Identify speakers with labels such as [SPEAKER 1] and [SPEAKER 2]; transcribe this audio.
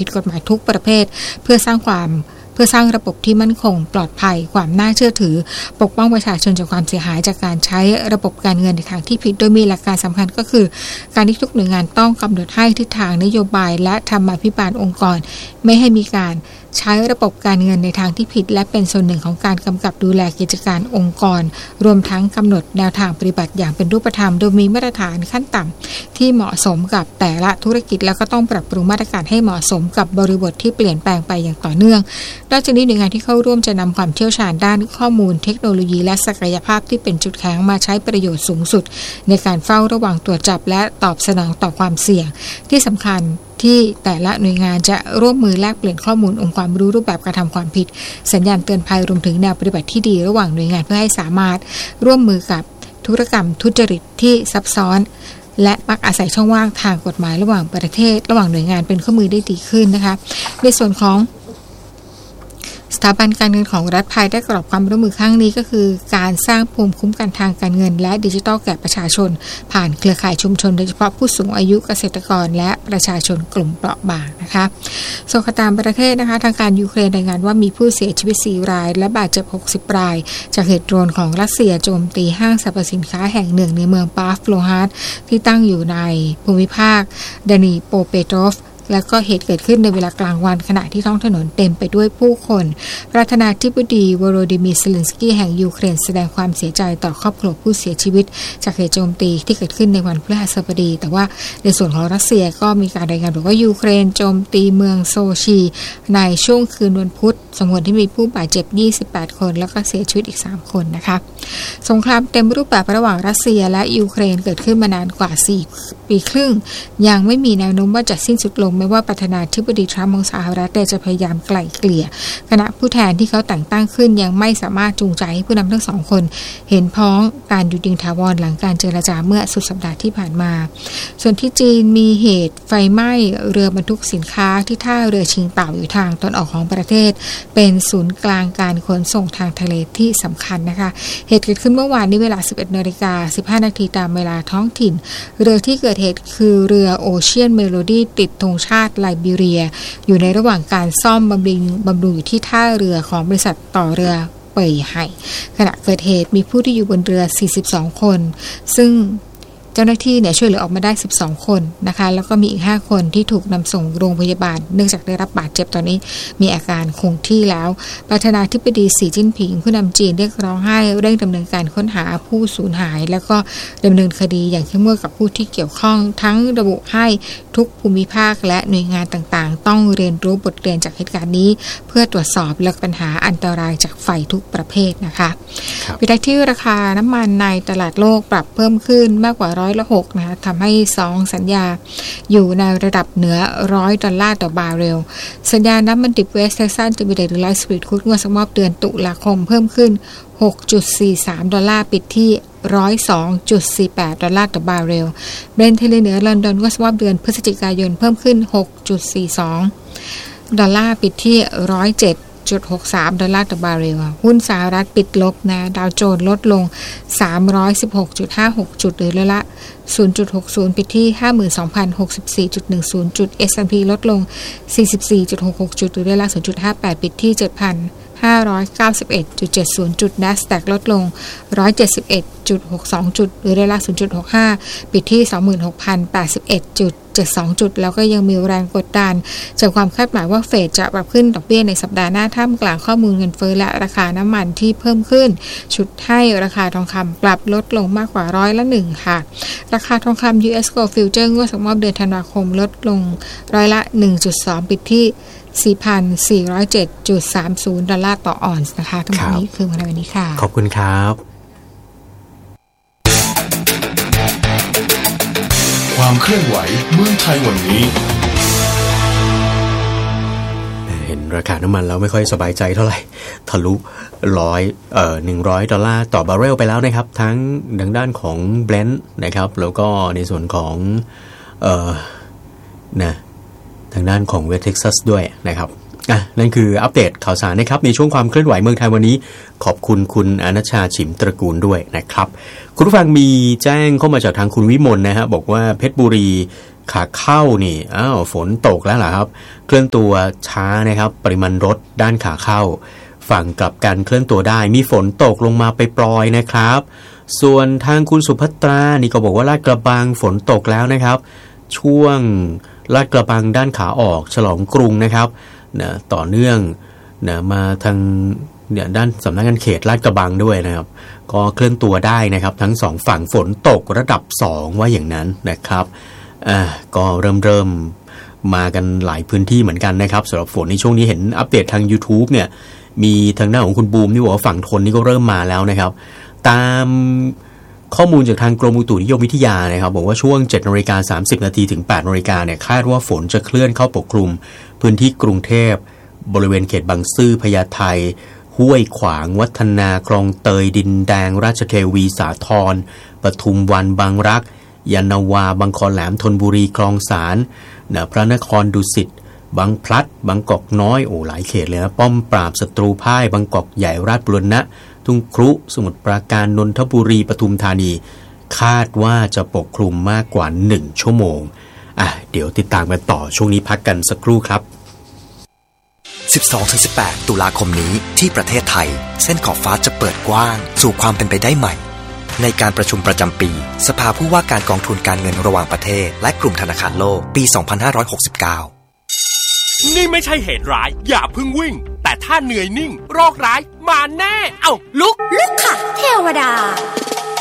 [SPEAKER 1] ผิดกฎหมายทุกประเภทเพื่อสร้างระบบที่มั่นคงปลอดภัยความน่าเชื่อถือปกป้องประชาชนจากความเสียหายจากการใช้ระบบการเงินในทางที่ผิดโดยมีหลักการสำคัญก็คือการที่ทุกหน่วยงานต้องกำหนดให้ทิศทางนโยบายและธรรมาภิบาลองค์กรไม่ให้มีการใช้ระบบการเงินในทางที่ผิดและเป็นส่วนหนึ่งของการกำกับดูแลกิจการองค์กรรวมทั้งกำหนดแนวทางปฏิบัติอย่างเป็นรูปธรรมโดยมีมาตรฐานขั้นต่ำที่เหมาะสมกับแต่ละธุรกิจแล้วก็ต้องปรับปรุงมาตรการให้เหมาะสมกับบริบทที่เปลี่ยนแปลงไปอย่างต่อเนื่องนอกจากนี้หน่วยงานที่เข้าร่วมจะนำความเชี่ยวชาญด้านข้อมูลเทคโนโลยีและศักยภาพที่เป็นจุดแข็งมาใช้ประโยชน์สูงสุดในการเฝ้าระวังตรวจจับและตอบสนองต่อความเสี่ยงที่สำคัญที่แต่ละหน่วยงานจะร่วมมือแลกเปลี่ยนข้อมูลองค์ความรู้รูปแบบการทำความผิดสัญญาณเตือนภัยรวมถึงแนวปฏิบัติที่ดีระหว่างหน่วยงานเพื่อให้สามารถร่วมมือกับธุรกรรมทุจริตที่ซับซ้อนและมักอาศัยช่องว่างทางกฎหมายระหว่างประเทศระหว่างหน่วยงานเป็นเครื่องมือได้ดีขึ้นนะคะในส่วนของสถาบันการเงินของรัฐภายใต้กรอบความร่วมมือครั้งนี้ก็คือการสร้างภูมิคุ้มกันทางการเงินและดิจิทัลแก่ประชาชนผ่านเครือข่ายชุมชนโดยเฉพาะผู้สูงอายุเกษตรกรและประชาชนกลุ่มเปราะบางนะคะส่วนต่างประเทศนะคะทางการยูเครนรายงานว่ามีผู้เสียชีวิต4รายและบาดเจ็บ60รายจากเหตุโดรนของรัสเซียโจมตีห้างสรรพสินค้าแห่งหนึ่งในเมืองปาฟโลฮาร์ดที่ตั้งอยู่ในภูมิภาคดานีโปเปโตฟแล้วก็เหตุเกิดขึ้นในเวลากลางวันขณะที่ท้องถนนเต็มไปด้วยผู้คนประธานาธิบดีวโรดิมีร์ เซเลนสกี้แห่งยูเครนแสดงความเสียใจต่อครอบครัวผู้เสียชีวิตจากเหตุโจมตีที่เกิดขึ้นในวันพฤหัสบดีแต่ว่าในส่วนของรัสเซียก็มีการรายงานบอกว่ายูเครนโจมตีเมืองโซชีในช่วงคืนวันพุธสมมติที่มีผู้บาดเจ็บ28คนแล้วก็เสียชีวิตอีก3คนนะคะสงครามเต็มรูปแบบระหว่างรัสเซียและยูเครนเกิดขึ้นมานานกว่า4 ปีครึ่งยังไม่มีแนวโน้มว่าจะสิ้นสุดลงไม่ว่าประธานาธิบดีทรัมป์ของสหรัฐจะพยายามไกล่เกลี่ยคณะผู้แทนที่เขาแต่งตั้งขึ้นยังไม่สามารถจูงใจให้ผู้นำทั้งสองคนเห็นพ้องการหยุดยิงถาวรหลังการเจรจาเมื่อสุดสัปดาห์ที่ผ่านมาส่วนที่จีนมีเหตุไฟไหม้เรือบรรทุกสินค้าที่ท่าเรือชิงเต่าอยู่ทางตอนออกของประเทศเป็นศูนย์กลางการขนส่งทางทะเลที่สำคัญนะคะเหตุเกิดขึ้นเมื่อวานนี้เวลา 11:15 น.ตามเวลาท้องถิ่นเรือที่เกิดเหตุคือเรือโอเชียนเมโลดี้ติดธงชาติไลบีเรียอยู่ในระหว่างการซ่อมบำรุงอยู่ที่ท่าเรือของบริษัทต่อเรือเป่ยไห่ขณะเกิดเหตุมีผู้ที่อยู่บนเรือ42คนซึ่งเจ้าหน้าที่เนี่ยช่วยเหลือออกมาได้12คนนะคะแล้วก็มีอีก5คนที่ถูกนำส่งโรงพยาบาลเนื่องจากได้รับบาดเจ็บตอนนี้มีอาการคงที่แล้วประธานาธิบดีสีจิ้นผิงผู้นำจีนเรียกร้องให้เร่งดำเนินการค้นหาผู้สูญหายแล้วก็ดำเนินคดีอย่างเข้มงวดกับผู้ที่เกี่ยวข้องทั้งระบุให้ทุกภูมิภาคและหน่วยงานต่างๆต้องเรียนรู้บทเรียนจากเหตุการณ์นี้เพื่อตรวจสอบและปัญหาอันตรายจากไฟทุกประเภทนะคะปิดท้ายที่ราคาน้ำมันในตลาดโลกปรับเพิ่มขึ้นมากกว่า106นะคะทำให้2สัญญาอยู่ในระดับเหนือ$100ต่อบาร์เรลสัญญาน้ำมันดิบเวสต์เท็กซัสอินเตอร์เมดิเอทไลท์สปริตครูดงวดส่งมอบเดือนตุลาคมเพิ่มขึ้น $6.43 ปิดที่$102.48ต่อบาร์เรลเบรนท์ทะเลเหนือลอนดอนงวดส่งมอบเดือนพฤศจิกายนเพิ่มขึ้น $6.42 ปิดที่$107.63 ต่อบาร์เรลหุ้นสหรัฐปิดลบนะดาวโจนส์ลดลง 316.56 จุดหรือละ 0.60 ปิดที่ 52,064.10 จุด S&P ลดลง 44.66 จุดหรือละ 0.58 ปิดที่ 7,591.70 จุด NASDAQ ลดลง 171.62 จุดหรือละ 0.65 ปิดที่ 26,081.72 จุดแล้วก็ยังมีแรงกดดันจากความคาดหมายว่าเฟดจะปรับขึ้นดอกเบี้ยในสัปดาห์หน้าท่ามกลางข้อมูลเงินเฟ้อและราคาน้ำมันที่เพิ่มขึ้นฉุดให้ราคาทองคำปรับลดลงมากกว่า1%ค่ะราคาทองคำ US Gold Future งวดส่งมอบเดือนธันวาคมลดลง1%ปิดที่$4,407.30 ต่อออนซ์นะคะทั้งหมดนี้คือวันนี้ค่ะ
[SPEAKER 2] ขอบคุณครับ
[SPEAKER 3] ความเคลื่อนไหวเมืองไทยวันนี้
[SPEAKER 2] เห็นราคาน้ำมันแล้วไม่ค่อยสบายใจเท่าไหร่ทะลุ$100ต่อบาร์เรลไปแล้วนะครับทั้งทางด้านของ Brent นะครับแล้วก็ในส่วนของทางด้านของ West Texas ด้วยนะครับนั่นคืออัปเดตข่าวสารนะครับในช่วงความเคลื่อนไหวเมืองไทยวันนี้ขอบคุณคุณอนัชชาฉิมตระกูลด้วยนะครับคุณผู้ฟังมีแจ้งเข้ามาจากทางคุณวิมลนะฮะบอกว่าเพชรบุรีขาเข้านี่ฝนตกแล้วล่ะครับเคลื่อนตัวช้านะครับปริมาณรถด้านขาเข้าฝั่งกลับกันเคลื่อนตัวได้มีฝนตกลงมาไปปลอยนะครับส่วนทางคุณสุภัตรานี่ก็บอกว่าลาดกระบังฝนตกแล้วนะครับช่วงลาดกระบังด้านขาออกฉลองกรุงนะครับต่อเนื่องมาทางด้านสำนักงานเขตลาดกระบังด้วยนะครับก็เคลื่อนตัวได้นะครับทั้งสองฝั่งฝนตกระดับ2ว่าอย่างนั้นนะครับก็เริ่มมากันหลายพื้นที่เหมือนกันนะครับสำหรับฝนในช่วงนี้เห็นอัปเดตทาง YouTube เนี่ยมีทางหน้าของคุณบูมนี่บอกว่าฝั่งทนนี่ก็เริ่มมาแล้วนะครับตามข้อมูลจากทางกรมอุตุนิยมวิทยานะครับบอกว่าช่วง 7:30 นถึง 8:00 นเนี่ยคาดว่าฝนจะเคลื่อนเข้าปกคลุมพื้นที่กรุงเทพบริเวณเขตบางซื่อพญาไทห้วยขวางวัฒนาคลองเตยดินแดงราชเทวีสาทรปทุมวันบางรักยานนาวาบางคอแหลมธนบุรีคลองสารพระนครดุสิตบางพลัดบางกอกน้อยหลายเขตเลยนะป้อมปราบศัตรูพ่ายบางกอกใหญ่ราชบุรณะทุ่งครุสมุทรปราการนนทบุรีปทุมธานีคาดว่าจะปกคลุมมากกว่า1ชั่วโมงเดี๋ยวติดตามกันต่อช่วงนี้พักกันสักครู่ครับ
[SPEAKER 4] 12-18 ตุลาคมนี้ที่ประเทศไทยเส้นขอบฟ้าจะเปิดกว้างสู่ความเป็นไปได้ใหม่ในการประชุมประจำปีสภาผู้ว่าการกองทุนการเงินระหว่างประเทศและกลุ่มธนาคารโลกปี 2569
[SPEAKER 5] นี่ไม่ใช่เหตุร้ายอย่าเพิ่งวิ่งแต่ถ้าเหนื่อยนิ่งโรคร้ายมาแน่ลุกค่ะเทวดา